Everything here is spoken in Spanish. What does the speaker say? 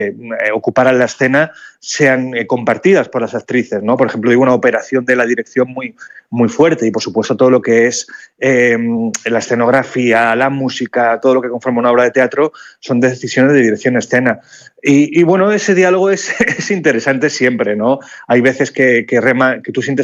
ocuparan la escena sean compartidas por las actrices, ¿no? Por ejemplo, digo, una operación de la dirección muy, muy fuerte y, por supuesto, todo lo que es la escenografía, la música, todo lo que conforma una obra de teatro son decisiones de dirección de escena. Y bueno, ese diálogo es interesante siempre, ¿no? Hay veces que tú sientes